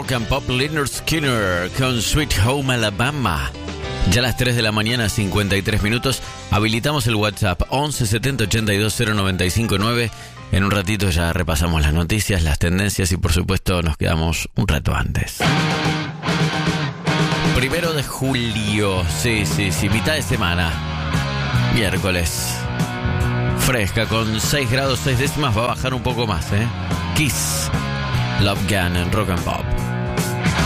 Rock and Pop, Lynyrd Skynyrd con Sweet Home Alabama. Ya a las 3 de la mañana, 53 minutos. Habilitamos el WhatsApp 11 70 82 095 9. En un ratito ya repasamos las noticias, las tendencias y por supuesto nos quedamos un rato antes. 1 de julio, sí, mitad de semana. Miércoles. Fresca con 6 grados 6 décimas, va a bajar un poco más, Kiss, Love Gun en Rock and Pop.